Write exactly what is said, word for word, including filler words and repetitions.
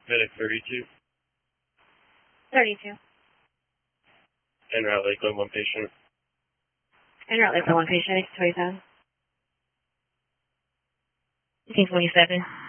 Medic thirty-two. thirty-two. En route Lakeland, one patient. En route Lakeland, one patient, eighteen twenty-seven. eighteen twenty-seven.